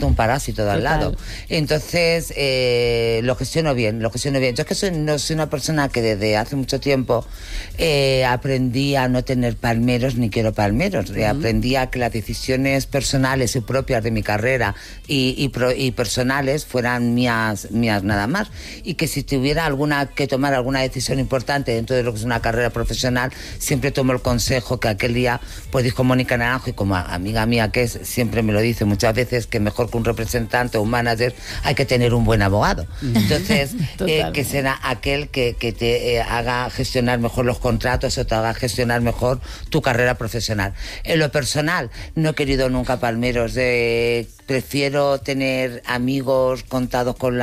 aparte un parásito de al lado. Entonces, lo gestiono bien. Yo es que no soy una persona que desde hace mucho tiempo aprendí a no tener palmeros ni quiero palmeros. Aprendí a que las decisiones personales y propias de mi carrera y personales fueran mías nada más. Y que si tuviera que tomar alguna decisión importante dentro de lo que es una carrera profesional, siempre tomo el consejo que aquel día pues dijo Mónica Naranjo, y como amiga mía que es, siempre me lo dice muchas veces, que mejor que un representante o un manager hay que tener un buen abogado. Entonces, que será aquel que te haga gestionar mejor los contratos o te haga gestionar mejor tu carrera profesional. En lo personal, no he querido nunca palmeros. Prefiero tener amigos contados con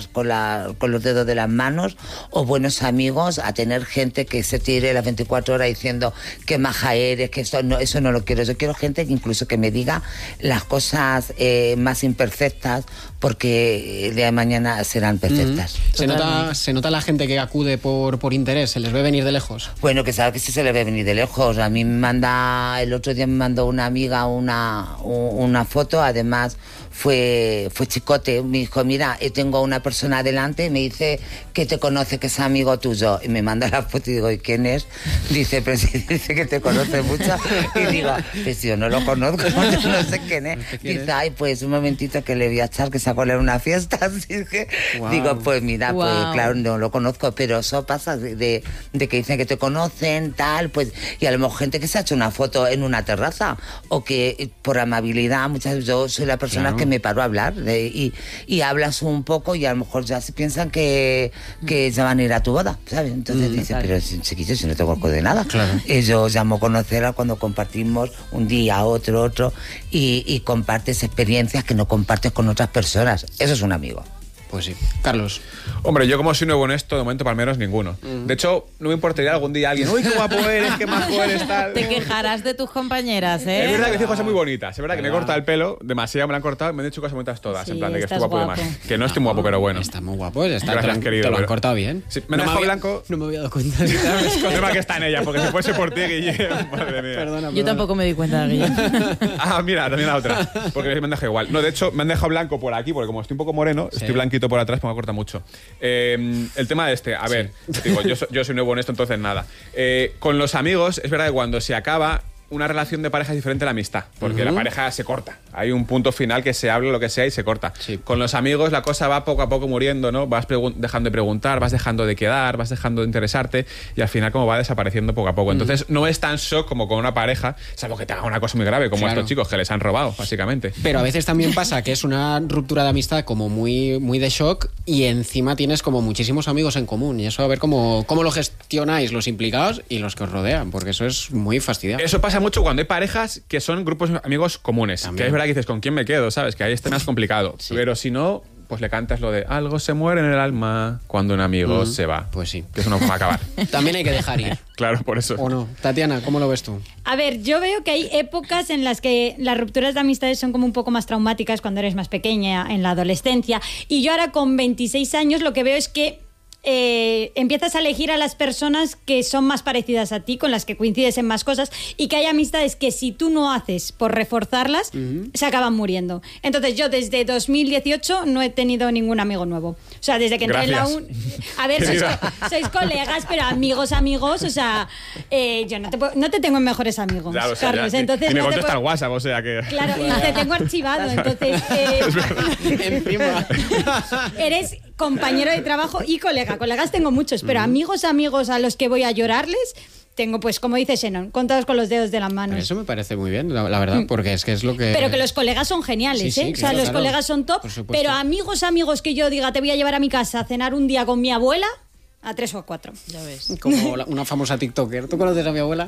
los dedos de las manos, o buenos amigos, a tener gente que se tire las 24 horas diciendo que maja eres, que eso no lo quiero. Yo quiero gente que incluso que me diga las cosas más imperfectas, porque el día de mañana serán perfectas. Se nota la gente que acude por interés, se les ve venir de lejos. Bueno, que sabe que sí se les ve venir de lejos. A mí el otro día me mandó una amiga una foto, además fue chicote, me dijo, mira, tengo una persona adelante y me dice que te conoce, que es amigo tuyo, y me manda la foto y digo, ¿y quién es? Dice, pero si dice que te conoce mucho, y digo, pues yo no lo conozco, no sé quién es. Dice, ay, pues un momentito que le voy a echar, que se a una fiesta, así que digo, pues mira, pues claro, no lo conozco, pero eso pasa de que dicen que te conocen, tal, pues, y a lo mejor gente que se ha hecho una foto en una terraza, o que por amabilidad, muchas veces yo soy la persona que me paro a hablar, y hablas un poco y a lo mejor ya se piensan que ya van a ir a tu boda, ¿sabes? Entonces dice, pero chiquillo, si no te conozco de nada. Yo llamo a conocerla cuando compartimos un día, otro, y compartes experiencias que no compartes con otras personas. Eso es un amigo. Pues sí. Carlos. Hombre, yo como soy nuevo en esto, de momento palmeros ninguno. De hecho, no me importaría algún día alguien, uy, qué guapo eres, qué majo eres, tal. Te quejarás de tus compañeras, ¿eh? Es verdad que dicen cosas muy bonitas. Es verdad que me he cortado el pelo, demasiado me lo han cortado, me han dicho cosas bonitas todas. En plan de que estoy guapo de más. Que no estoy muy guapo, pero bueno. Está muy guapo, Gracias, querido. Te lo han cortado bien. Sí, me han dejado blanco. No me había dado cuenta. El tema que está en ella, porque si fuese por ti, Guillermo, madre mía. Perdona. Yo tampoco me di cuenta, Guillermo. Mira, también la otra. Porque me han dejado igual. No, de hecho, me han dejado blanco por aquí, porque como estoy un poco moreno, estoy blanquito por atrás, me ha cortado mucho. El tema de a ver, digo, yo soy nuevo en esto, entonces nada. Con los amigos, es verdad que cuando se acaba una relación de pareja es diferente a la amistad, porque la pareja se corta. Hay un punto final que se habla lo que sea y se corta. Con los amigos la cosa va poco a poco muriendo, ¿no? Vas dejando de preguntar, vas dejando de quedar, vas dejando de interesarte, y al final como va desapareciendo poco a poco. Entonces no es tan shock como con una pareja, salvo que te haga una cosa muy grave, como estos chicos que les han robado, básicamente. Pero a veces también pasa que es una ruptura de amistad como muy, muy de shock, y encima tienes como muchísimos amigos en común, y eso a ver cómo lo gestionáis los implicados y los que os rodean, porque eso es muy fastidiante. Eso pasa mucho cuando hay parejas que son grupos de amigos comunes. También. Que es verdad que dices, ¿con quién me quedo? ¿Sabes? Que ahí está más complicado. Pero si no, pues le cantas lo de algo se muere en el alma cuando un amigo se va. Pues sí. Que eso no va a acabar. También hay que dejar ir. Claro, por eso. ¿O no? Tatiana, ¿cómo lo ves tú? A ver, yo veo que hay épocas en las que las rupturas de amistades son como un poco más traumáticas cuando eres más pequeña, en la adolescencia. Y yo ahora con 26 años lo que veo es que empiezas a elegir a las personas que son más parecidas a ti, con las que coincides en más cosas, y que hay amistades que si tú no haces por reforzarlas, se acaban muriendo. Entonces yo desde 2018 no he tenido ningún amigo nuevo. O sea, desde que entré en la a ver, sois colegas, pero amigos, o sea, yo no te tengo en mejores amigos, claro, o sea, Carlos. Entonces y me contesta el WhatsApp, o sea que... Claro, y te tengo archivado, entonces... Encima. Eres compañero de trabajo y colega. Colegas tengo muchos, pero amigos a los que voy a llorarles tengo, pues, como dice Xenón, contados con los dedos de las manos. Eso me parece muy bien, la verdad, porque es lo que... Pero que los colegas son geniales, sí, o sea, los colegas son top, pero amigos que yo diga, te voy a llevar a mi casa a cenar un día con mi abuela... A 3 o a 4, ya ves. Como una famosa TikToker. ¿Tú conoces a mi abuela?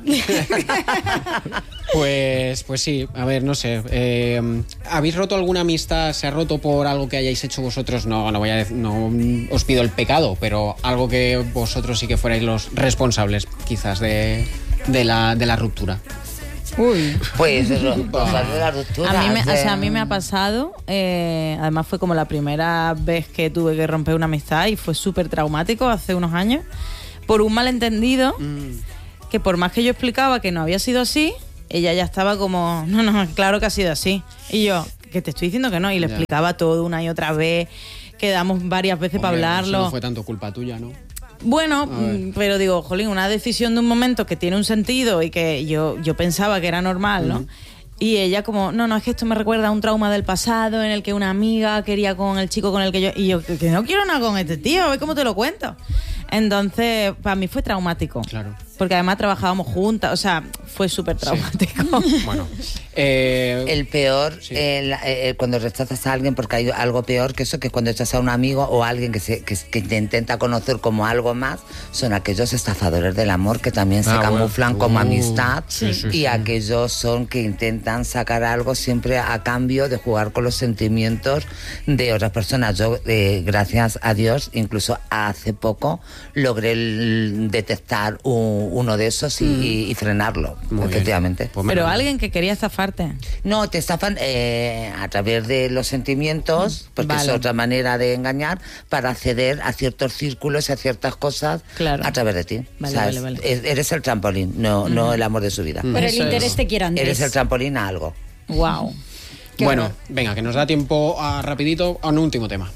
Pues sí, a ver, no sé. ¿Habéis roto alguna amistad? ¿Se ha roto por algo que hayáis hecho vosotros? No os pido el pecado, pero algo que vosotros sí que fuerais los responsables, quizás, de la ruptura. Uy. Pues eso, cosas de la ruptura. A mí me ha pasado, además fue como la primera vez que tuve que romper una amistad y fue súper traumático hace unos años, por un malentendido, que por más que yo explicaba que no había sido así, ella ya estaba como, no, claro que ha sido así. Y yo, que te estoy diciendo que no. Y le explicaba todo una y otra vez, quedamos varias veces para hablarlo. No fue tanto culpa tuya, ¿no? Bueno, pero digo, jolín, una decisión de un momento que tiene un sentido y que yo pensaba que era normal, ¿no? Y ella como, no, es que esto me recuerda a un trauma del pasado en el que una amiga quería con el chico con el que yo... Y yo, que no quiero nada con este tío, a ver cómo te lo cuento. Entonces, para mí fue traumático. Claro. Porque además trabajábamos juntas, o sea, fue súper traumático. Sí. Bueno. El peor, cuando rechazas a alguien, porque hay algo peor que eso, que cuando echas a un amigo o a alguien que te intenta conocer como algo más, son aquellos estafadores del amor que también se camuflan como amistad y aquellos son que intentan sacar algo siempre a cambio de jugar con los sentimientos de otras personas. Yo, gracias a Dios, incluso hace poco logré detectar uno de esos y frenarlo, muy efectivamente. Pues pero alguien que quería estafarte. No, te estafan a través de los sentimientos, porque es otra manera de engañar, para acceder a ciertos círculos y a ciertas cosas a través de ti. Vale. Eres el trampolín, no el amor de su vida. Pero el interés te quiere, Andrés. Eres el trampolín a algo. Wow. Bueno, venga, que nos da tiempo rapidito a un último tema.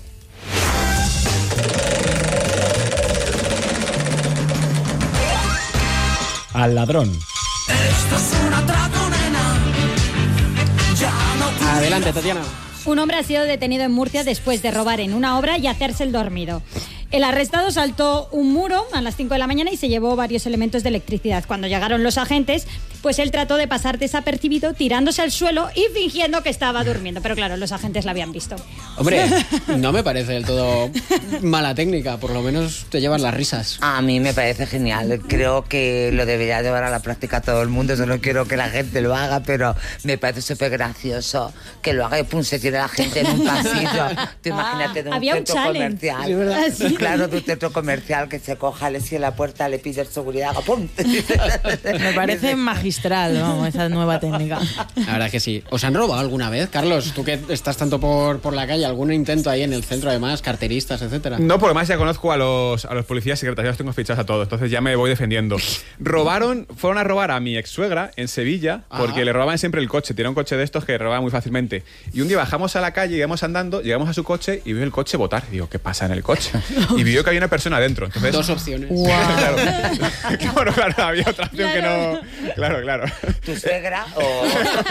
Al ladrón. Esto es un atraco, nena. Ya no. Adelante, Tatiana. Un hombre ha sido detenido en Murcia después de robar en una obra y hacerse el dormido. El arrestado saltó un muro a las 5 de la mañana y se llevó varios elementos de electricidad. Cuando llegaron los agentes, pues él trató de pasar desapercibido tirándose al suelo y fingiendo que estaba durmiendo. Pero claro, los agentes la habían visto. Hombre, no me parece del todo mala técnica, por lo menos te llevas las risas. A mí me parece genial, creo que lo debería llevar a la práctica todo el mundo, yo no quiero que la gente lo haga, pero me parece súper gracioso que lo haga y pum, se tire la gente en un pasillo. Tú imagínate de un centro comercial. Sí, ¿verdad? Sí. Claro, de un centro comercial que se coja, le cierra la puerta, le pide seguridad, haga ¡pum! Me parece magistral, vamos, esa nueva técnica. La verdad es que sí. ¿Os han robado alguna vez, Carlos? Tú que estás tanto por la calle, ¿algún intento ahí en el centro además, carteristas, etcétera? No, porque además ya conozco a los policías secretos, ya los tengo fichados a todos, entonces ya me voy defendiendo. Fueron a robar a mi ex suegra en Sevilla, porque le robaban siempre el coche, tenía un coche de estos que robaban muy fácilmente. Y un día bajamos a la calle, íbamos andando, llegamos a su coche y vio el coche botar. Digo, ¿qué pasa en el coche? Y vio que había una persona dentro. Entonces, dos opciones. Wow. Claro. Bueno, claro, había otra opción que no. Claro. ¿Tu suegra o...?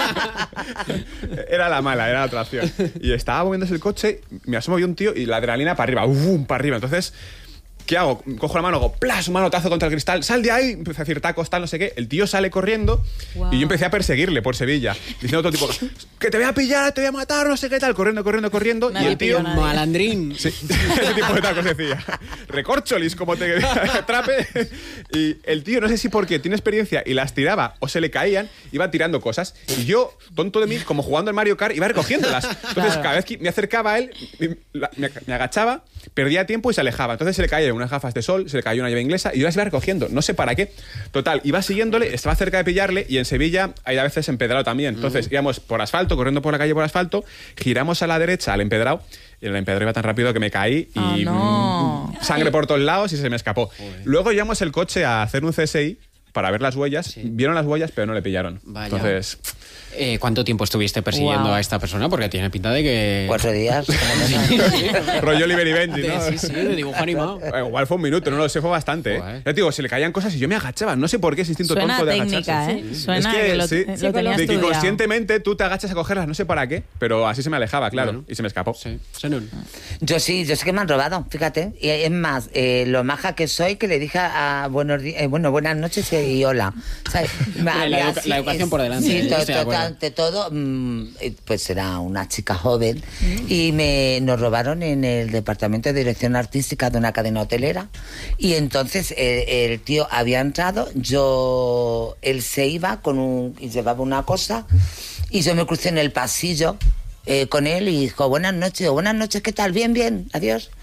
Era la mala, era la otra opción. Y estaba moviéndose el coche, me asomo yo un tío y la adrenalina para arriba, para arriba. Entonces, ¿qué hago? Cojo la mano, hago ¡plas! Un manotazo contra el cristal, ¡sal de ahí! Empecé a decir tacos, tal, no sé qué. El tío sale corriendo y yo empecé a perseguirle por Sevilla, diciendo a otro tipo, ¡que te voy a pillar, te voy a matar, no sé qué tal! Corriendo. Nadie y el tío... Malandrín. Sí, ese tipo de tacos decía. Recorcholis, como te atrape. Y el tío, no sé si porque tiene experiencia y las tiraba o se le caían, iba tirando cosas. Y yo, tonto de mí, como jugando al Mario Kart, iba recogiéndolas. Entonces, cada vez que me acercaba a él, me agachaba, perdía tiempo y se alejaba. Entonces se le caía unas gafas de sol, se le cayó una llave inglesa y yo las iba recogiendo. No sé para qué. Total, iba siguiéndole, estaba cerca de pillarle y en Sevilla hay a veces empedrado también. Entonces íbamos por asfalto, corriendo por la calle por asfalto, giramos a la derecha al empedrado y el empedrado iba tan rápido que me caí y sangre por todos lados y se me escapó. Luego llevamos el coche a hacer un CSI para ver las huellas. Vieron las huellas pero no le pillaron. Vaya. Entonces... ¿Cuánto tiempo estuviste persiguiendo a esta persona? Porque tiene pinta de que... 4 días. Rollo Oliver y Benji, ¿no? Sí, de dibujo animado. Igual fue un minuto, no lo sé, fue bastante. Ya te digo, se le caían cosas y yo me agachaba. No sé por qué ese instinto Suena tonto de técnica, agacharse. Suena es que lo sí, tenía de que estudiado. conscientemente tú te agachas a cogerlas, no sé para qué, pero así se me alejaba, claro, Bueno. y se me escapó. Sí. Yo sí que me han robado, fíjate. Y es más, lo maja que soy, que le dije a buenas noches y hola. ¿Sabes? La educación por delante. Sí, yo estoy de acuerdo. ante todo, pues era una chica joven y nos robaron en el departamento de dirección artística de una cadena hotelera. Y entonces el tío había entrado, él se iba y llevaba una cosa y yo me crucé en el pasillo con él y dijo, buenas noches, ¿qué tal? Bien, adiós.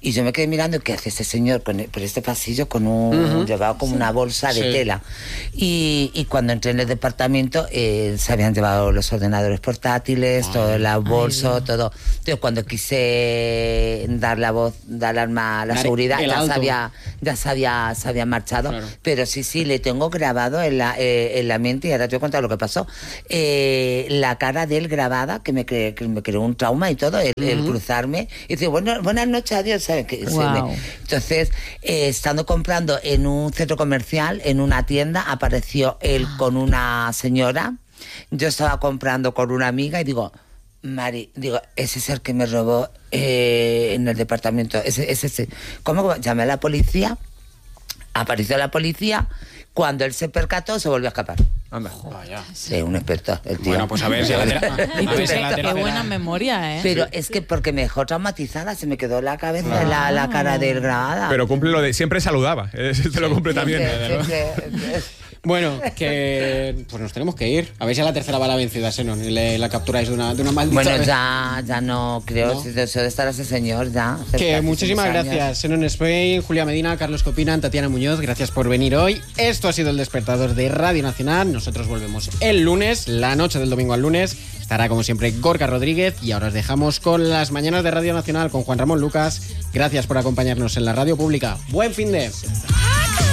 Y yo me quedé mirando, ¿qué hace este señor por este pasillo con un llevado como una bolsa de tela? Y cuando entré en el departamento se habían llevado los ordenadores portátiles, todo el bolso, todo. Entonces cuando quise dar la voz, dar la seguridad, se había marchado. Claro. Pero sí, le tengo grabado en la mente, y ahora te voy a contar lo que pasó. La cara de él grabada, que me creó un trauma y todo, el cruzarme. Y dice, buenas noches, adiós. ¿Sabes? Entonces, estando comprando en un centro comercial, en una tienda, apareció él con una señora. Yo estaba comprando con una amiga y digo, Mari, ese es el que me robó en el departamento. Ese. ¿Cómo? Llamé a la policía, apareció la policía. Cuando él se percató, se volvió a escapar. Anda. Sí, un experto, el tío. Bueno, pues a ver si la tercera. Qué buena memoria, ¿eh? Pero es que porque me dejó traumatizada, se me quedó en la cabeza la cara de él grabada. Pero cumple lo de siempre saludaba. Te lo cumple también. Bueno, que pues nos tenemos que ir. A ver si a la tercera va la vencida, Xenon, y la capturáis de una maldita. Bueno, ya no creo. Si deseo de estar ese señor, ya. Que muchísimas gracias, Xenon Spain, Julia Medina, Carlos Copinan, Tatiana Muñoz. Gracias por venir hoy. Esto ha sido El Despertador de Radio Nacional. Nosotros volvemos el lunes, la noche del domingo al lunes. Estará como siempre Gorka Rodríguez. Y ahora os dejamos con las mañanas de Radio Nacional con Juan Ramón Lucas. Gracias por acompañarnos en la radio pública. Buen fin de.